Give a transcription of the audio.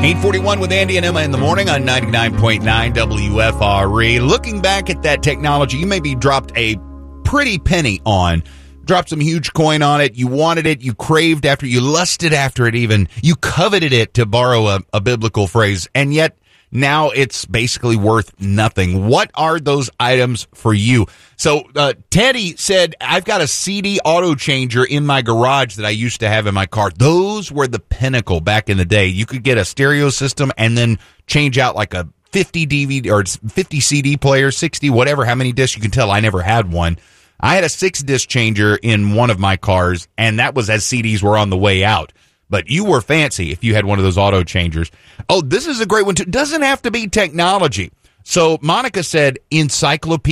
841 with Andy and Emma in the morning on 99.9 WFRE. Looking back at that technology you maybe dropped a pretty penny on. Dropped some huge coin on it. You wanted it. You craved after. You lusted after it even. You coveted it, to borrow a biblical phrase. And yet now it's basically worth nothing. What are those items for you? So Teddy said, I've got a CD auto changer in my garage that I used to have in my car. Those were the pinnacle back in the day. You could get a stereo system and then change out like a 50 DVD or 50 CD player, 60, whatever, how many discs. You can tell I never had one. I had a 6-disc changer in one of my cars, and that was as CDs were on the way out. But you were fancy if you had one of those auto changers. Oh, this is a great one, too. Doesn't have to be technology. So Monica said encyclopedia.